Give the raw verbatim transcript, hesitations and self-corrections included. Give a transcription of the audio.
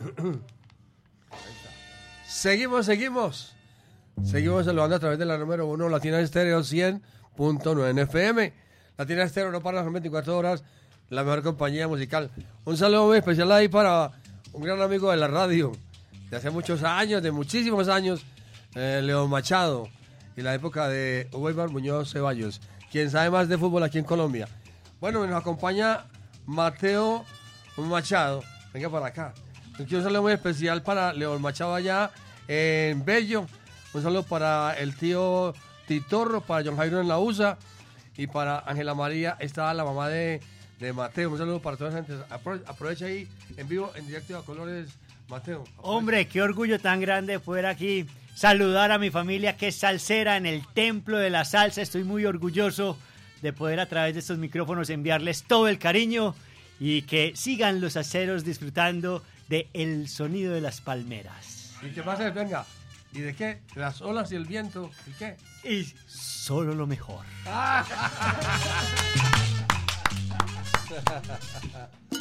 Seguimos, seguimos. Seguimos saludando a través de la número uno, Latina Estéreo cien punto nueve F M. Latina Estéreo no para las veinticuatro horas, la mejor compañía musical. Un saludo muy especial ahí para un gran amigo de la radio, de hace muchos años, de muchísimos años, eh, León Machado, y la época de Weimar Muñoz Ceballos, quien sabe más de fútbol aquí en Colombia. Bueno, nos acompaña Mateo Machado. Venga para acá. Quiero un saludo muy especial para León Machado allá en Bello. Un saludo para el tío Titorro, para John Jairo en la U S A y para Ángela María, está la mamá de, de Mateo. Un saludo para toda esa gente. Apro- aprovecha ahí en vivo, en directo a colores, Mateo. Aprovecha. Hombre, qué orgullo tan grande poder aquí saludar a mi familia que es salsera en el Templo de la Salsa. Estoy muy orgulloso de poder a través de estos micrófonos enviarles todo el cariño y que sigan los salseros disfrutando de el sonido de las palmeras. ¿Y qué pasa? Venga. ¿Y de qué? Las olas y el viento. ¿Y qué? Y solo lo mejor.